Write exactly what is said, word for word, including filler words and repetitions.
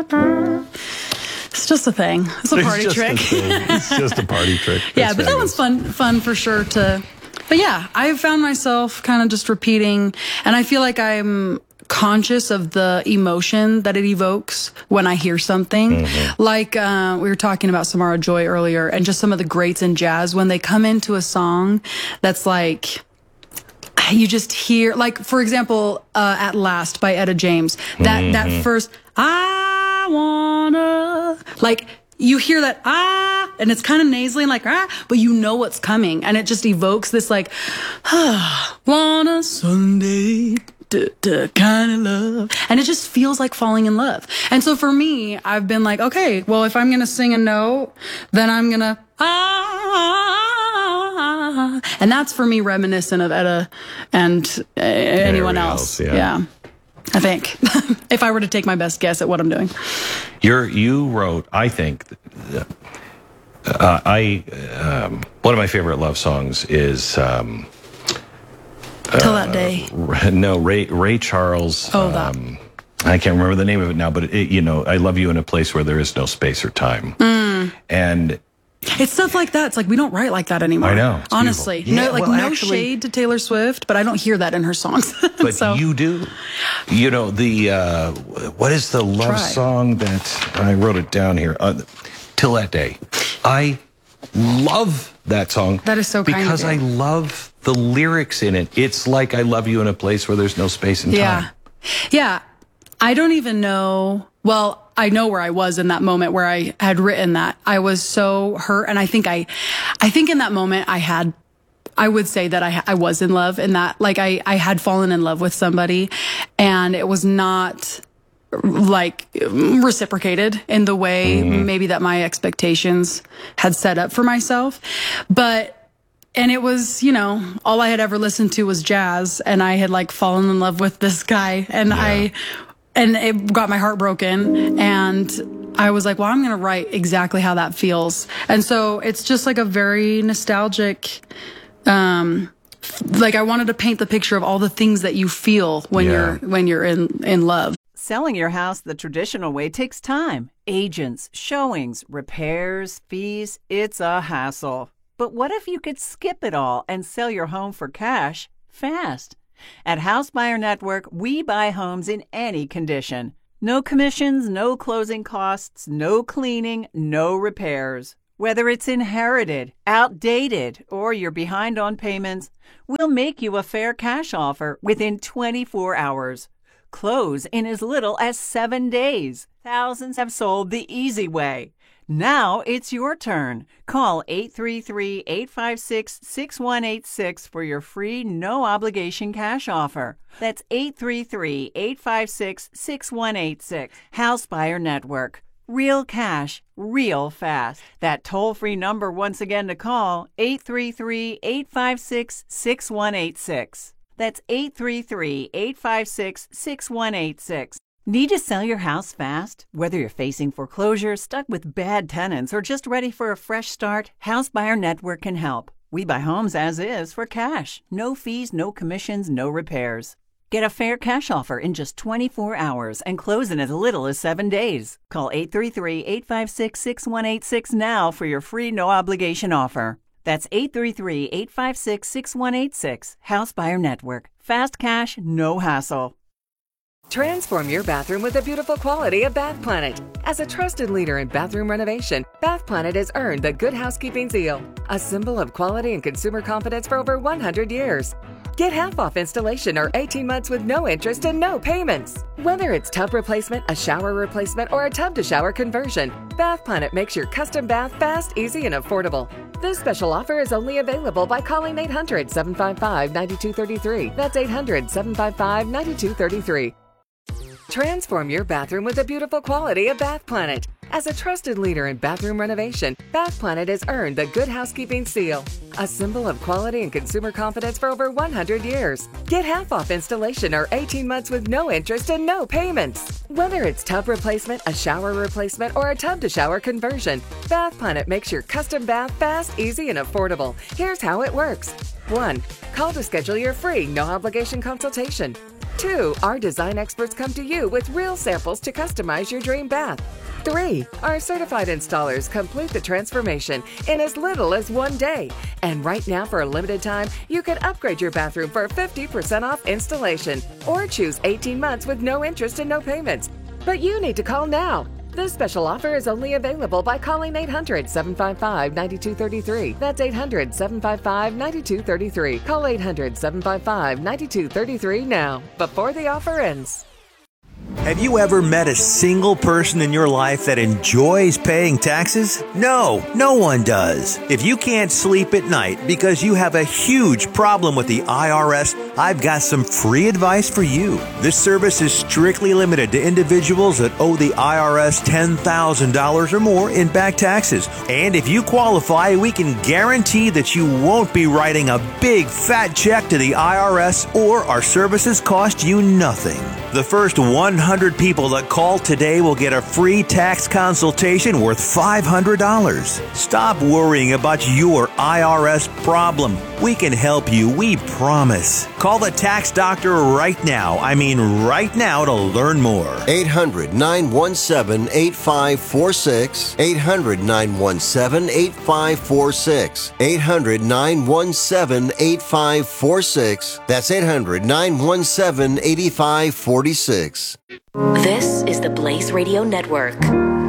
It's just a thing. It's a party it's trick. A it's just a party trick. That's yeah, but that one's fun, fun for sure to. But yeah, I've found myself kind of just repeating, and I feel like I'm conscious of the emotion that it evokes when I hear something. Mm-hmm. Like uh, we were talking about Samara Joy earlier, and just some of the greats in jazz when they come into a song that's like. You just hear, like, for example, uh, At Last by Etta James. That mm-hmm. that first, I wanna, like, you hear that, ah, and it's kind of nasally and like, ah, but you know what's coming. And it just evokes this, like, ah, wanna Sunday, duh, duh, kind of love. And it just feels like falling in love. And so for me, I've been like, okay, well, if I'm going to sing a note, then I'm going to, ah, and that's for me reminiscent of Etta and uh, anyone else. else yeah. yeah, I think if I were to take my best guess at what I'm doing. You're, you wrote, I think, uh, I um, one of my favorite love songs is um, Till That Day. Uh, no, Ray Ray Charles. Oh, that. Um, I can't remember the name of it now, but it, you know, I love you in a place where there is no space or time. Mm. And it's stuff like that. It's like we don't write like that anymore. I know. Honestly. Yeah, no, like well, no actually, shade to Taylor Swift, but I don't hear that in her songs. But so. you do. You know, the, uh, what is the love Try. song that, I wrote it down here, uh, Till That Day. I love that song. That is so kind because of you. I love the lyrics in it. It's like I love you in a place where there's no space and yeah. time. Yeah. I don't even know. Well, I know where I was in that moment where I had written that. I was so hurt. And I think I, I think in that moment I had, I would say that I, I was in love in that, like I, I had fallen in love with somebody and it was not like reciprocated in the way mm-hmm. maybe that my expectations had set up for myself. But And it was, you know, all I had ever listened to was jazz, and I had like fallen in love with this guy, and yeah. I, and it got my heart broken, and I was like, well, I'm going to write exactly how that feels. And so it's just like a very nostalgic, um, like I wanted to paint the picture of all the things that you feel when yeah. you're, when you're in, in love. Selling your house the traditional way takes time. Agents, showings, repairs, fees, it's a hassle. But what if you could skip it all and sell your home for cash fast? At House Buyer Network, we buy homes in any condition. No commissions, no closing costs, no cleaning, no repairs. Whether it's inherited, outdated, or you're behind on payments, we'll make you a fair cash offer within twenty-four hours. Close in as little as seven days. Thousands have sold the easy way. Now it's your turn. Call eight three three, eight five six, six one eight six for your free no-obligation cash offer. That's eight three three, eight five six, six one eight six. House Buyer Network. Real cash, real fast. That toll-free number once again to call, eight three three, eight five six, six one eight six. That's eight three three, eight five six, six one eight six. Need to sell your house fast? Whether you're facing foreclosure, stuck with bad tenants, or just ready for a fresh start, House Buyer Network can help. We buy homes as is for cash. No fees, no commissions, no repairs. Get a fair cash offer in just twenty-four hours and close in as little as seven days. Call eight three three, eight five six, six one eight six now for your free no-obligation offer. That's eight three three, eight five six, six one eight six. House Buyer Network. Fast cash, no hassle. Transform your bathroom with the beautiful quality of Bath Planet. As a trusted leader in bathroom renovation, Bath Planet has earned the Good Housekeeping seal, a symbol of quality and consumer confidence for over one hundred years. Get half off installation or eighteen months with no interest and no payments. Whether it's tub replacement, a shower replacement, or a tub-to-shower conversion, Bath Planet makes your custom bath fast, easy, and affordable. This special offer is only available by calling eight hundred, seven five five, nine two three three. That's eight hundred, seven five five, nine two three three. Transform your bathroom with the beautiful quality of Bath Planet. As a trusted leader in bathroom renovation, Bath Planet has earned the Good Housekeeping seal, a symbol of quality and consumer confidence for over one hundred years. Get half off installation or eighteen months with no interest and no payments. Whether it's tub replacement, a shower replacement, or a tub-to-shower conversion, Bath Planet makes your custom bath fast, easy, and affordable. Here's how it works. one. Call to schedule your free no-obligation consultation. Two, our design experts come to you with real samples to customize your dream bath. Three, our certified installers complete the transformation in as little as one day. And right now, for a limited time, you can upgrade your bathroom for fifty percent off installation or choose eighteen months with no interest and no payments. But you need to call now. This special offer is only available by calling eight hundred, seven five five, nine two three three. That's eight hundred, seven five five, nine two three three. Call eight hundred, seven five five, nine two three three now, before the offer ends. Have you ever met a single person in your life that enjoys paying taxes? No, no one does. If you can't sleep at night because you have a huge problem with the I R S, I've got some free advice for you. This service is strictly limited to individuals that owe the I R S ten thousand dollars or more in back taxes. And if you qualify, we can guarantee that you won't be writing a big fat check to the I R S, or our services cost you nothing. The first one hundred people that call today will get a free tax consultation worth five hundred dollars. Stop worrying about your I R S problem. We can help you, we promise. Call the tax doctor right now. I mean right now to learn more. eight hundred, nine one seven, eight five four six. eight hundred, nine one seven, eight five four six. eight hundred, nine one seven, eight five four six. That's eight hundred, nine one seven, eight five four six. This is the Blaze Radio Network.